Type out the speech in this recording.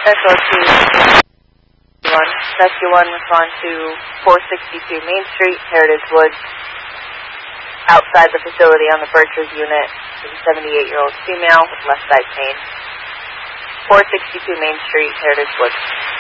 Rescue 1, respond to 462 Main Street, Heritage Woods. Outside the facility on the Birchers unit is a 78-year-old female with left side pain. 462 Main Street, Heritage Woods.